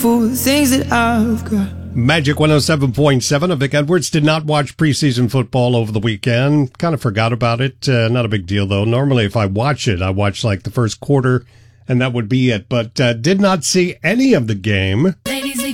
for the things that I've got. Magic 107.7. Vic Edwards did not watch preseason football over the weekend. Kind of forgot about it. Not a big deal, though. Normally, if I watch it, I watch like the first quarter, and that would be it. But did not see any of the game.